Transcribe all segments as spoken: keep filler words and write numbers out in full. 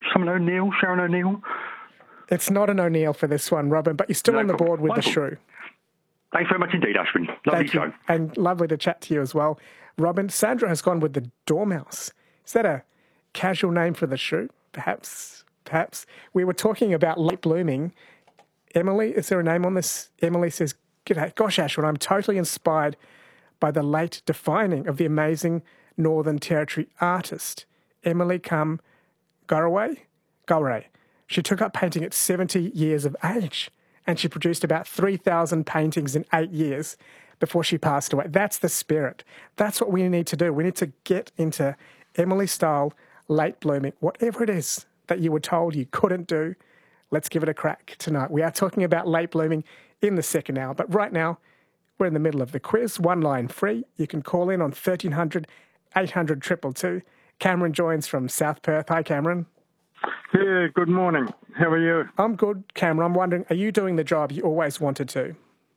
someone O'Neill, Sharon O'Neill? It's not an O'Neill for this one, Robin, but you're still No on the problem. board with Wonderful. the shrew. Thanks very much indeed, Ashwin. Lovely Thank show. you. And lovely to chat to you as well. Robin, Sandra has gone with the dormouse. Is that a casual name for the shrew? Perhaps. Perhaps. We were talking about late blooming. Emily, is there a name on this? Emily says, G'day. Gosh, Ashwin, I'm totally inspired by the late defining of the amazing Northern Territory artist, Emily Cum Garaway. Garaway. She took up painting at seventy years of age, and she produced about three thousand paintings in eight years before she passed away. That's the spirit. That's what we need to do. We need to get into Emily-style late blooming, whatever it is that you were told you couldn't do. Let's give it a crack tonight. We are talking about late blooming in the second hour, but right now we're in the middle of the quiz. One line free. You can call in on thirteen hundred, eight hundred, two two two. Cameron joins from South Perth. Hi, Cameron. Yeah, good morning. How are you? I'm good, Cameron. I'm wondering, are you doing the job you always wanted to?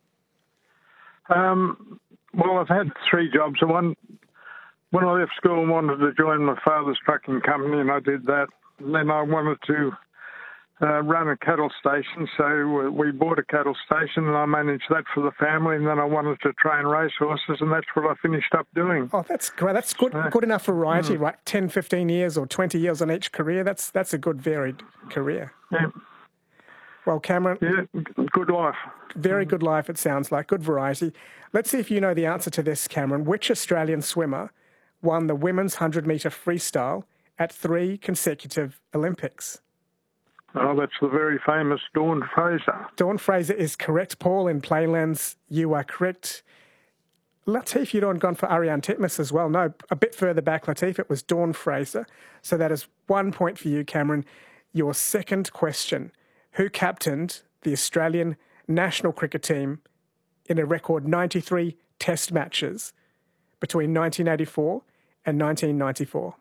Um, well, I've had three jobs. One, when I left school, I wanted to join my father's trucking company, and I did that. And then I wanted to uh, run a cattle station, so we bought a cattle station, and I managed that for the family. And then I wanted to train racehorses, and that's what I finished up doing. Oh, that's great. That's good. So, good enough variety, mm. right? ten, fifteen years or twenty years on each career. That's that's a good varied career. Yeah. Well, Cameron. Yeah, good life. Very good life, it sounds like. Good variety. Let's see if you know the answer to this, Cameron. Which Australian swimmer won the women's one hundred metre freestyle at three consecutive Olympics? Oh, that's the very famous Dawn Fraser. Dawn Fraser is correct. Paul in Plainlands, you are correct. Latif, you'd gone for Ariane Titmus as well. No, a bit further back, Latif, it was Dawn Fraser. So that is one point for you, Cameron. Your second question. Who captained the Australian national cricket team in a record ninety-three test matches between nineteen eighty-four and nineteen ninety-four?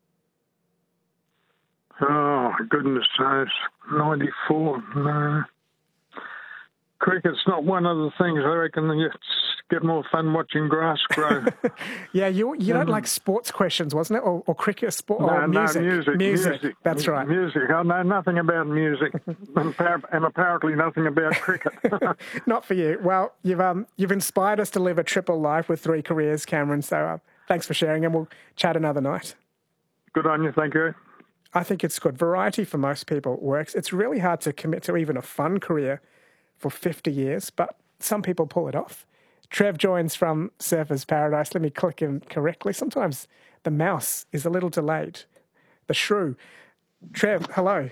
Oh, goodness sakes. ninety-four, no. Cricket's not one of the things I reckon you get more fun watching grass grow. yeah, you you don't mm. like sports questions, wasn't it? Or, or cricket, sport, no, or music? No, music, music. Music. That's right. Music. I know nothing about music and, and apparently nothing about cricket. Not for you. Well, you've um you've inspired us to live a triple life with three careers, Cameron. So uh, thanks for sharing, and we'll chat another night. Good on you. Thank you. I think it's good. Variety for most people works. It's really hard to commit to even a fun career for fifty years, but some people pull it off. Trev joins from Surfers Paradise. Let me click him correctly. Sometimes the mouse is a little delayed. The shrew. Trev, hello.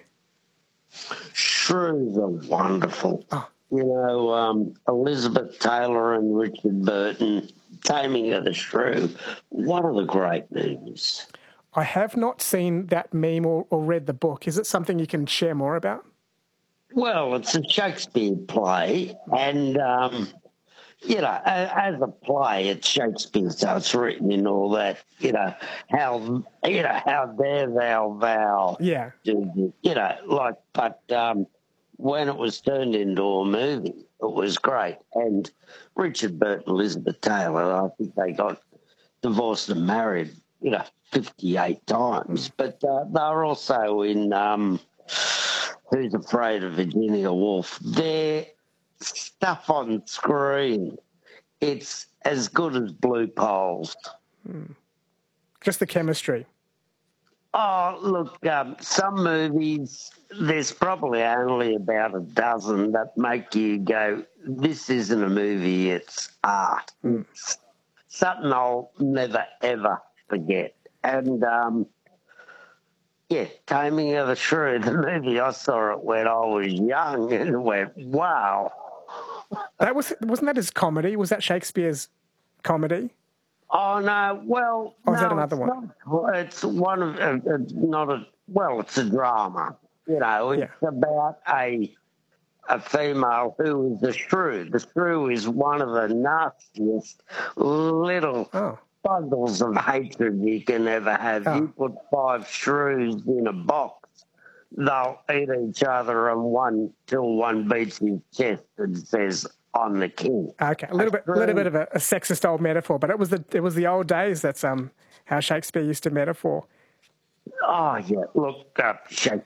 Shrews are wonderful. Oh. You know, um, Elizabeth Taylor and Richard Burton, Taming of the Shrew, one of the great movies. I have not seen that meme or, or read the book. Is it something you can share more about? Well, it's a Shakespeare play, and, um, you know, as a play, it's Shakespeare, so it's written in all that, you know, how, you know, how dare thou vow. Yeah. You know, like, but um, when it was turned into a movie, it was great. And Richard Burton, Elizabeth Taylor, I think they got divorced and married, you know, fifty-eight times. But uh, they were also in... Um, Who's Afraid of Virginia Woolf? Their stuff on screen, it's as good as Blue Poles. Hmm. Just the chemistry. Oh, look, um, some movies, there's probably only about a dozen that make you go, this isn't a movie, it's art. Hmm. It's something I'll never, ever forget. And... um Yeah, Taming of the Shrew, the movie, I saw it when I was young and went, wow. That was, wasn't that his comedy? Was that Shakespeare's comedy? Oh, no, well... Or was no, that another one? Not, it's one of, uh, it's not a, well, it's a drama. You know, it's yeah. about a a female who is the shrew. The shrew is one of the nastiest little... Oh. bundles of hatred you can ever have. Oh. You put five shrews in a box, they'll eat each other and one till one beats his chest and says, I'm the king. Okay, a little bit, a little bit of a, a sexist old metaphor, but it was the it was the old days. That's um how Shakespeare used to metaphor. Oh yeah, look, uh, Shakespeare